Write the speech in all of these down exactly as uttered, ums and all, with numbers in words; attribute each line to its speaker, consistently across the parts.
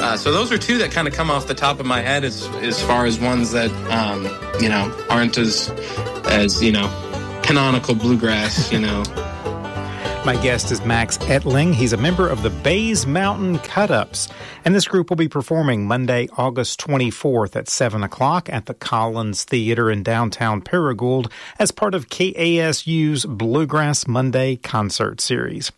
Speaker 1: Uh, so those are two that kind of come off the top of my head as as far as ones that um, you know aren't as as you know canonical bluegrass. You know.
Speaker 2: My guest is Max Ettling. He's a member of the Bays Mountain Cut-Ups. And this group will be performing Monday, August twenty-fourth at seven o'clock at the Collins Theater in downtown Paragould as part of K A S U's Bluegrass Monday concert series.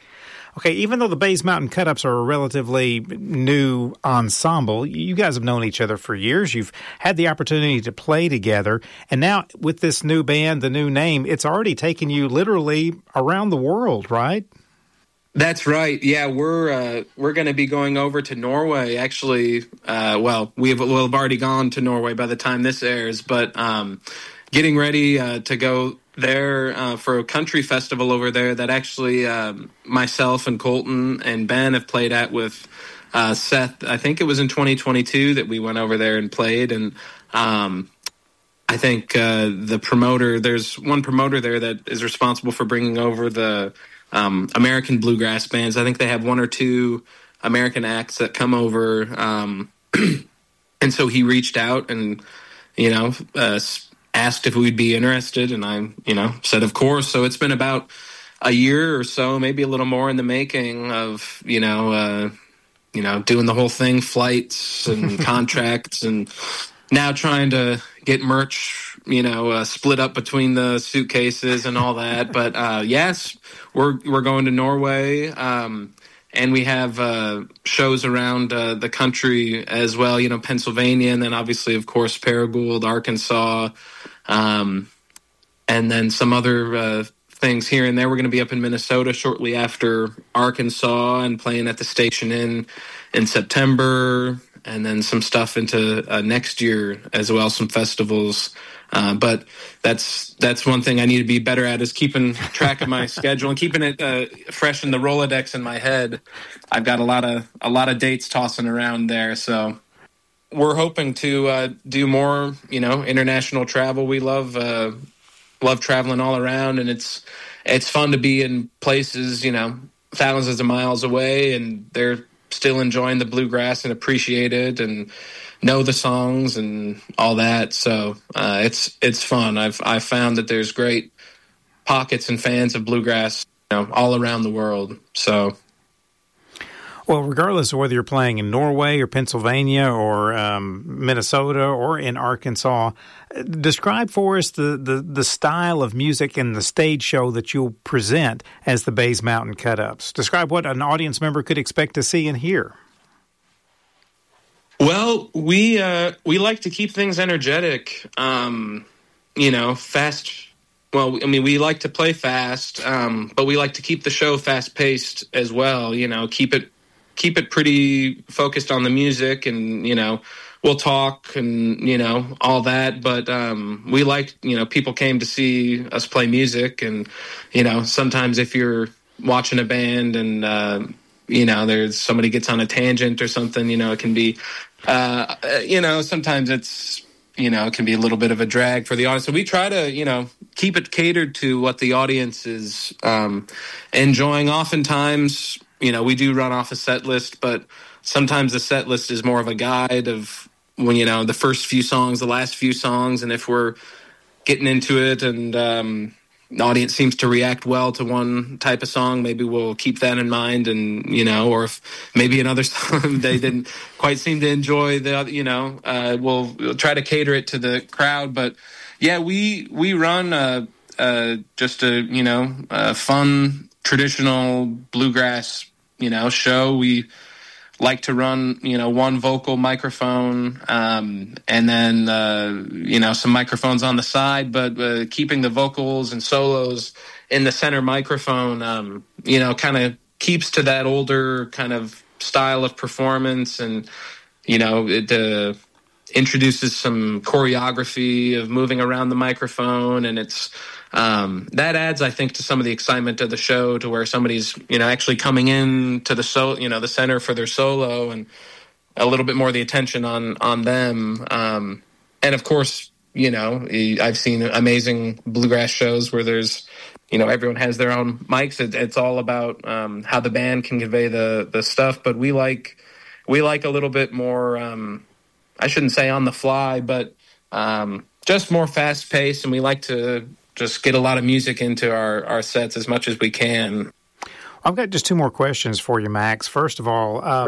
Speaker 2: Okay, even though the Bays Mountain Cut-Ups are a relatively new ensemble, you guys have known each other for years. You've had the opportunity to play together. And now with this new band, the new name, it's already taken you literally around the world, right?
Speaker 1: That's right. Yeah, we're uh, we're going to be going over to Norway. Actually, uh, well, we've we'll have already gone to Norway by the time this airs, but um, getting ready uh, to go there uh, for a country festival over there that actually um, myself and Colton and Ben have played at with uh, Seth. I think it was in twenty twenty-two that we went over there and played, and um, I think uh, the promoter, there's one promoter there that is responsible for bringing over the um, American bluegrass bands. I think they have one or two American acts that come over, um, and so he reached out and, you know, uh, asked if we'd be interested, and I, you know, said of course. So it's been about a year or so, maybe a little more in the making of, you know, uh, you know, doing the whole thing, flights and contracts, and now trying to get merch, you know, uh, split up between the suitcases and all that. But uh, yes, we're we're going to Norway. Um, And we have uh, shows around uh, the country as well, you know, Pennsylvania, and then obviously, of course, Paragould, Arkansas, um, and then some other uh, things here and there. We're going to be up in Minnesota shortly after Arkansas and playing at the Station Inn in September, and then some stuff into uh, next year as well, some festivals. Uh, but that's that's one thing I need to be better at, is keeping track of my schedule and keeping it uh, fresh in the Rolodex in my head. I've got a lot of a lot of dates tossing around there, so we're hoping to uh, do more, you know, international travel. We love uh, love traveling all around, and it's it's fun to be in places, you know, thousands of miles away, and they're still enjoying the bluegrass and appreciate it and know the songs and all that. So uh, it's it's fun. I've I've found that there's great pockets and fans of bluegrass, you know, all around the world. So,
Speaker 2: well, regardless of whether you're playing in Norway or Pennsylvania or um, Minnesota or in Arkansas, describe for us the, the, the style of music and the stage show that you'll present as the Bays Mountain Cut-Ups. Describe what an audience member could expect to see and hear.
Speaker 1: Well, we uh, we like to keep things energetic, um, you know, fast. Well, I mean, we like to play fast, um, but we like to keep the show fast-paced as well. You know, keep it keep it pretty focused on the music, and you know, we'll talk and you know all that. But um, we like, you know, people came to see us play music, and you know, sometimes if you're watching a band and uh, you know, there's somebody gets on a tangent or something, you know, it can be. Uh, you know, sometimes it's, you know, it can be a little bit of a drag for the audience. So we try to, you know, keep it catered to what the audience is um, enjoying. Oftentimes, you know, we do run off a set list, but sometimes the set list is more of a guide of when, you know, the first few songs, the last few songs. And if we're getting into it and um, the audience seems to react well to one type of song, maybe we'll keep that in mind. And, you know, or if maybe another song they didn't quite seem to enjoy, the, you know, uh, we'll, we'll try to cater it to the crowd. But yeah, we, we run uh, uh, just a, you know, a fun, traditional bluegrass, you know, show. We like to run, you know, one vocal microphone, um, and then, uh, you know, some microphones on the side, but uh, keeping the vocals and solos in the center microphone, um, you know, kind of keeps to that older kind of style of performance. And, you know, it uh, introduces some choreography of moving around the microphone. And it's, Um, that adds, I think, to some of the excitement of the show, to where somebody's, you know, actually coming in to the so, you know, the center for their solo, and a little bit more of the attention on on them. Um, and of course, you know, I've seen amazing bluegrass shows where there's, you know, everyone has their own mics. It, it's all about um, how the band can convey the the stuff. But we like we like a little bit more, um, I shouldn't say on the fly, but um, just more fast paced, and we like to just get a lot of music into our, our sets as much as we can.
Speaker 2: I've got just two more questions for you, Max. First of all, uh,